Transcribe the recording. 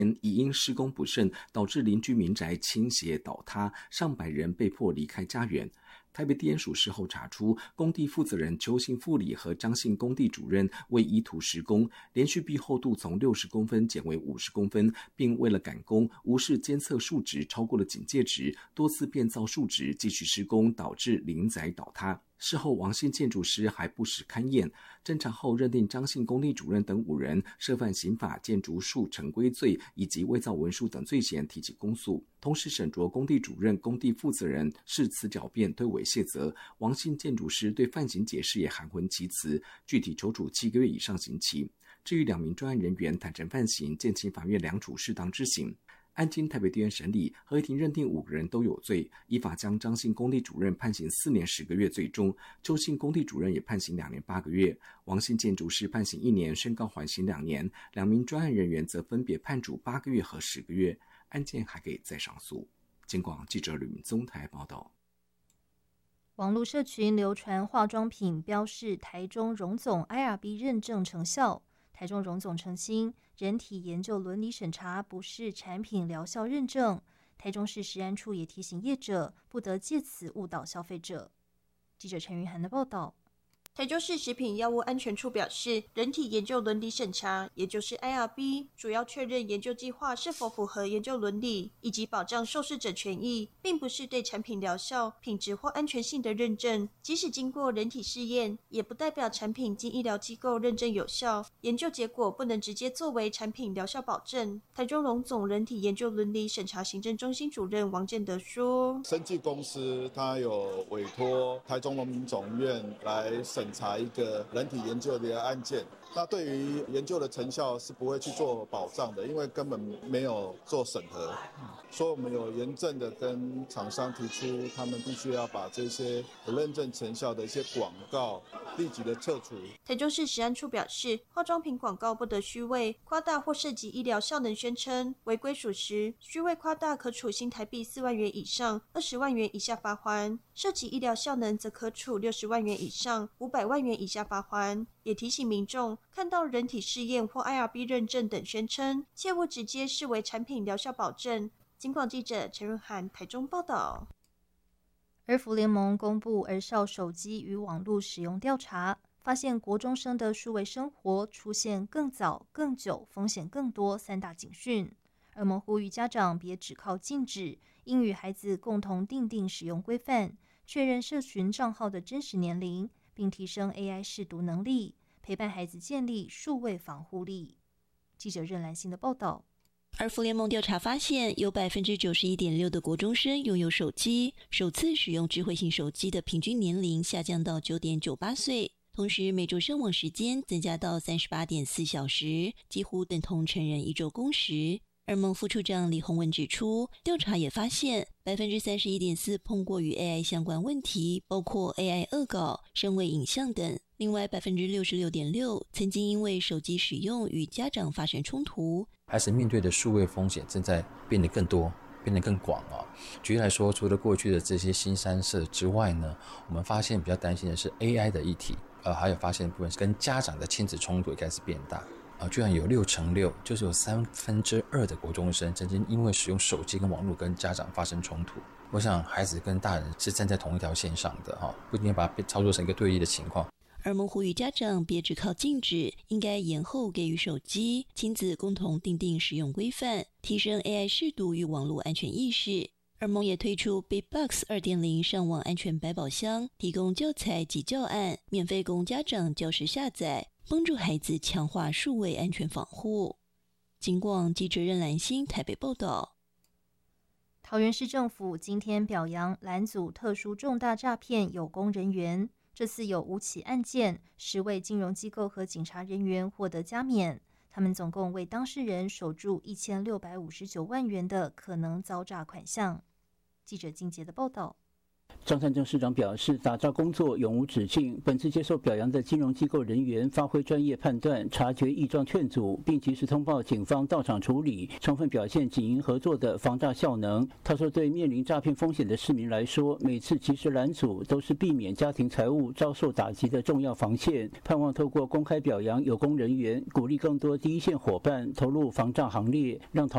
已因施工不慎，导致邻居民宅倾斜倒塌，上百人被迫离开家园。台北地检署事后查出，工地负责人邱姓副理和张姓工地主任为依图施工，连续壁厚度从60公分减为50公分，并为了赶工，无视监测数值超过了警戒值，多次变造数值继续施工，导致邻宅倒塌。事后，王姓建筑师还不实勘验，侦查后认定张姓工地主任等5人涉犯刑法建筑术成规罪以及伪造文书等罪嫌，提起公诉。同时审酌工地主任、工地负责人誓词狡辩，推诿卸责。王姓建筑师对犯行解释也含混其辞，具体求处7个月以上刑期。至于2名专案人员坦诚犯行，建请法院量处适当之刑。案经台北地院审理，合议庭认定5个人都有罪，依法将张姓工地主任判刑4年10个月最终，邱姓工地主任也判刑2年8个月，王姓建筑师判刑1年，宣告缓刑2年，2名专案人员则分别判处8个月和10个月，案件还可以再上诉。警广记者吕明宗台报道。 网络社群流传化妆品标示台中荣总 IRB 认证成效。台中荣总澄清，人体研究伦理审查不是产品疗效认证。台中市食安处也提醒业者，不得借此误导消费者。记者陈云涵的报道。 台中市食品药物安全处表示，人体研究伦理审查，也就是 IRB， 主要确认研究计划是否符合研究伦理，以及保障受试者权益，并不是对产品疗效、品质或安全性的认证。即使经过人体试验，也不代表产品经医疗机构认证有效，研究结果不能直接作为产品疗效保证。台中荣总人体研究伦理审查行政中心主任王建德说： 生技公司它有委托台中农民总院来审查一个人体研究的案件，那对于研究的成效是不会去做保障的，因为根本没有做审核。所以我们有严正的跟厂商提出，他们必须要把这些不认证成效的一些广告立即的撤除。 台中市食安处表示，化妆品广告不得虚伪、夸大或涉及医疗效能宣称，违规属实，虚伪夸大可处新台币4万元以上20万元以下罚锾，涉及医疗效能则可处60万元以上500万元以下罚锾。也提醒民众，看到人体试验或 IRB 认证等宣称，切勿直接视为产品疗效保证。警广记者陈润涵台中报道。 儿福联盟公布儿少手机与网络使用调查，发现国中生的数位生活出现更早、更久、风险更多3大警讯。儿盟呼吁家长别只靠禁止，应与孩子共同订定使用规范，确认社群账号的真实年龄，并提升 AI 识读能力，陪伴孩子建立数位防护力。记者任兰心的报道。 儿福联盟调查发现，有 91.6% 的国中生拥有手机，首次使用智慧型手机的平均年龄下降到 9.98 岁，同时每周上网时间增加到 38.4 小时，几乎等同成人1周工时。儿盟副处长李宏文指出，调查也发现 31.4% 碰过与 AI 相关问题，包括 AI 恶搞、声伪影像等。另外 66.6% 曾经因为手机使用与家长发生冲突。 孩子面对的数位风险正在变得更多，变得更广啊。举例来说，除了过去的这些新三色之外呢，我们发现比较担心的是 AI 的议题，还有发现部分是跟家长的亲子冲突也开始变大。居然有6%，就是有2/3的国中生曾经因为使用手机跟网络跟家长发生冲突。我想孩子跟大人是站在同一条线上的，不一定要把它操作成一个对立的情况。 儿盟呼吁家长别只靠禁止，应该延后给予手机，亲子共同订定使用规范，提升 AI 识读与网络安全意识。儿盟也推出 BitBox 2.0 上网安全百宝箱，提供教材及教案，免费供家长教师下载，帮助孩子强化数位安全防护。警广记者任兰心台北报道。 桃园市政府今天表扬拦阻特殊重大诈骗有功人员，这次有5起案件，10位金融机构和警察人员获得加免，他们总共为当事人守住1659万元的可能遭诈款项。记者金杰的报道。 张善政市长表示，打诈工作永无止境。本次接受表扬的金融机构人员发挥专业判断，察觉异状劝阻，并及时通报警方到场处理，充分表现警银合作的防诈效能。他说，对面临诈骗风险的市民来说，每次及时拦阻都是避免家庭财物遭受打击的重要防线。盼望透过公开表扬有功人员，鼓励更多第一线伙伴投入防诈行列，让